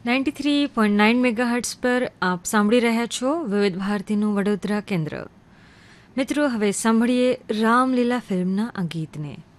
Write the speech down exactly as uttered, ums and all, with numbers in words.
Ninety three point nine megahertz પર આપ સાંભળી રહ્યા છો વિવિધ ભારતીનું વડોદરા કેન્દ્ર. મિત્રો, હવે સાંભળીએ રામલીલા ફિલ્મના આ ગીતને.